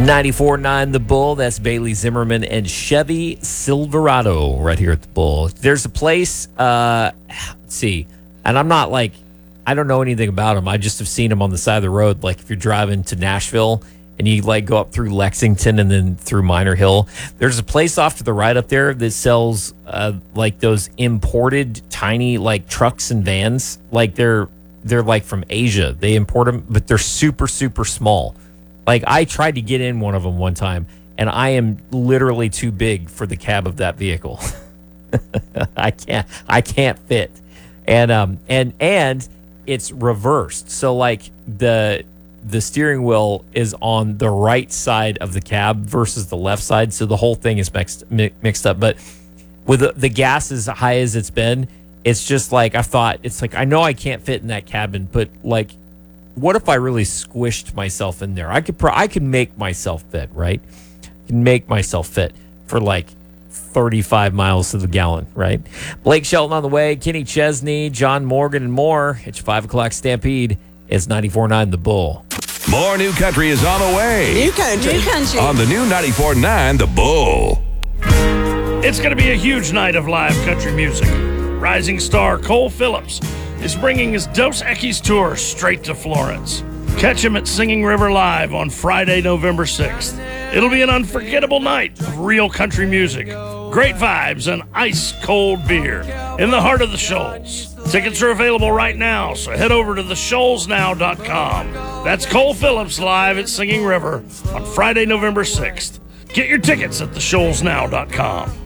94.9 The Bull. That's Bailey Zimmerman and Chevy Silverado right here at The Bull. There's a place, let's see, and I'm not like, I don't know anything about them. I just have seen them on the side of the road. Like if you're driving to Nashville and you like go up through Lexington and then through Minor Hill, there's a place off to the right up there that sells like those imported tiny like trucks and vans. Like they're like from Asia. They import them, but they're super, super small. Like, I tried to get in one of them one time, and I am literally too big for the cab of that vehicle. I can't fit. And it's reversed. So, like, the steering wheel is on the right side of the cab versus the left side, so the whole thing is mixed up. But with the gas as high as it's been, it's just like, I know I can't fit in that cabin, but, like, what if I really squished myself in there? I could make myself fit, right? I can make myself fit for like 35 miles to the gallon, right? Blake Shelton on the way, Kenny Chesney, John Morgan, and more. It's your 5 o'clock Stampede. It's 94.9 The Bull. More new country is on the way. New country. On the new 94.9 The Bull. It's going to be a huge night of live country music. Rising star Cole Phillips is bringing his Dos Equis tour straight to Florence. Catch him at Singing River Live on Friday, November 6th. It'll be an unforgettable night of real country music, great vibes, and ice-cold beer in the heart of the Shoals. Tickets are available right now, so head over to theshoalsnow.com. That's Cole Phillips live at Singing River on Friday, November 6th. Get your tickets at theshoalsnow.com.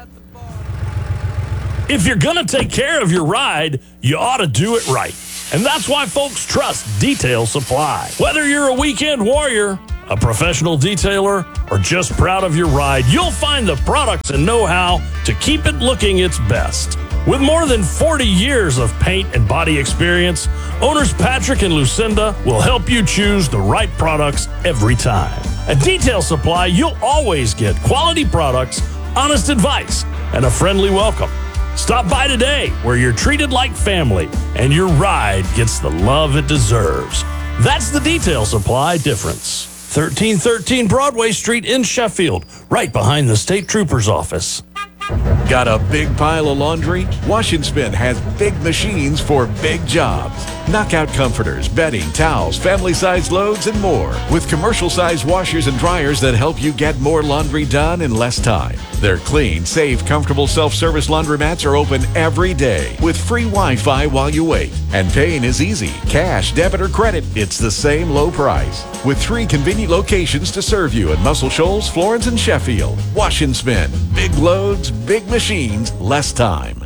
If you're going to take care of your ride, you ought to do it right. And that's why folks trust Detail Supply. Whether you're a weekend warrior, a professional detailer, or just proud of your ride, you'll find the products and know-how to keep it looking its best. With more than 40 years of paint and body experience, owners Patrick and Lucinda will help you choose the right products every time. At Detail Supply, you'll always get quality products, honest advice, and a friendly welcome. Stop by today, where you're treated like family and your ride gets the love it deserves. That's the Detail Supply difference. 1313 Broadway Street in Sheffield, right behind the State Trooper's office. Got a big pile of laundry? Wash and Spin has big machines for big jobs. Knockout comforters, bedding, towels, family-sized loads, and more. With commercial-sized washers and dryers that help you get more laundry done in less time. Their clean, safe, comfortable self-service laundromats are open every day with free Wi-Fi while you wait. And paying is easy. Cash, debit, or credit, it's the same low price. With 3 convenient locations to serve you in Muscle Shoals, Florence, and Sheffield. Wash and Spin. Big loads, big machines, less time.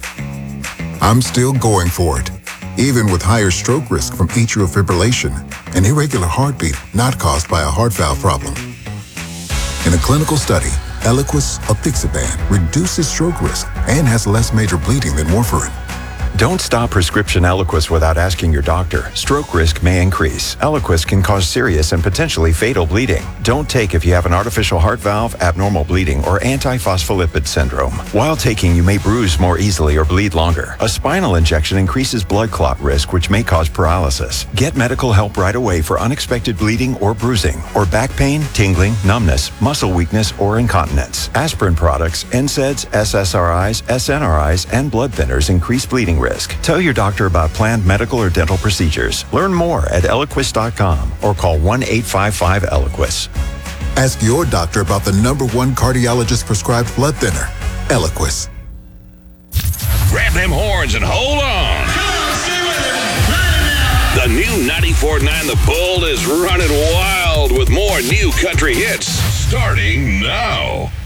I'm still going for it. Even with higher stroke risk from atrial fibrillation, an irregular heartbeat not caused by a heart valve problem. In a clinical study, Eliquis apixaban reduces stroke risk and has less major bleeding than warfarin. Don't stop prescription Eliquis without asking your doctor. Stroke risk may increase. Eliquis can cause serious and potentially fatal bleeding. Don't take if you have an artificial heart valve, abnormal bleeding, or antiphospholipid syndrome. While taking, you may bruise more easily or bleed longer. A spinal injection increases blood clot risk, which may cause paralysis. Get medical help right away for unexpected bleeding or bruising, or back pain, tingling, numbness, muscle weakness, or incontinence. Aspirin products, NSAIDs, SSRIs, SNRIs, and blood thinners increase bleeding risk. Tell your doctor about planned medical or dental procedures. Learn more at Eliquis.com or call 1-855-ELIQUIS. Ask your doctor about the #1 cardiologist-prescribed blood thinner, Eliquis. Grab them horns and hold on. The new 94.9 The Bull is running wild with more new country hits starting now.